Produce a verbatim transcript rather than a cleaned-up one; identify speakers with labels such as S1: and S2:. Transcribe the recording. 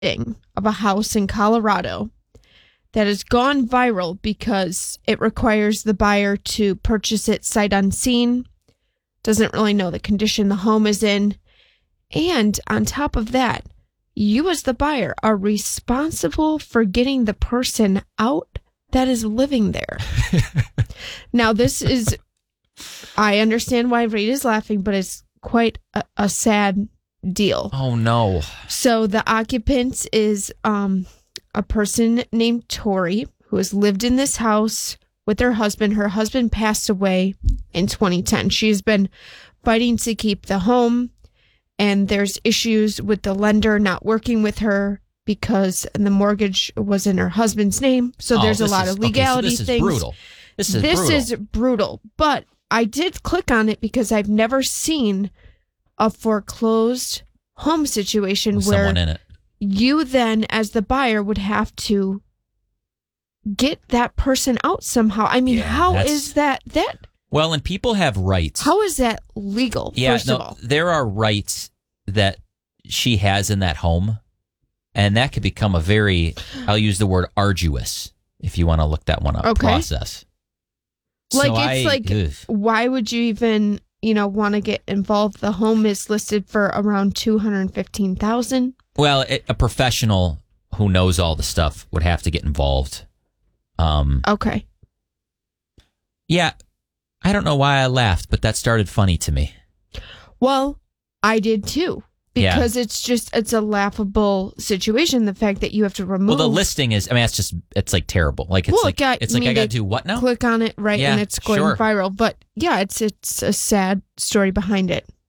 S1: of a house in Colorado that has gone viral because it requires the buyer to purchase it sight unseen, doesn't really know the condition the home is in, and on top of that, you as the buyer are responsible for getting the person out that is living there. Now, this is, I understand why Reed is laughing, but it's quite a, a sad deal.
S2: Oh, no.
S1: So the occupant is um, a person named Tori, who has lived in this house with her husband. Her husband passed away in twenty ten. She's been fighting to keep the home, and there's issues with the lender not working with her because the mortgage was in her husband's name. So
S2: oh,
S1: there's a lot
S2: is,
S1: of legality
S2: okay, so this
S1: things.
S2: Is brutal. This is
S1: this
S2: brutal.
S1: is brutal. But I did click on it because I've never seen a foreclosed home situation
S2: With
S1: where
S2: someone in it.
S1: you then, as the buyer, would have to get that person out somehow. I mean,
S2: Yeah,
S1: how
S2: that's-
S1: is that that?
S2: Well, and people have rights.
S1: How is that legal?
S2: Yeah,
S1: first
S2: no,
S1: of all,
S2: there are rights that she has in that home, and that could become a very, I'll use the word arduous, if you want to look that one up,
S1: Okay.
S2: process.
S1: like
S2: So
S1: it's
S2: I-
S1: like,
S2: ugh.
S1: why would you even, you know, want to get involved? The home is listed for around two hundred fifteen thousand.
S2: Well, it, a professional who knows all the stuff would have to get involved. Um,
S1: Okay.
S2: yeah, I don't know why I laughed, but that started funny to me.
S1: Well, I did too.
S2: Yeah.
S1: Because it's just, it's a laughable situation. The fact that you have to remove.
S2: Well, the listing is, I mean, it's just, it's like terrible. Like, it's
S1: Well,
S2: like,
S1: it got
S2: it's like
S1: me
S2: I got to
S1: to
S2: do what now?
S1: click on it, right?
S2: Yeah,
S1: And it's going
S2: sure.
S1: viral. But yeah, it's it's a sad story behind it.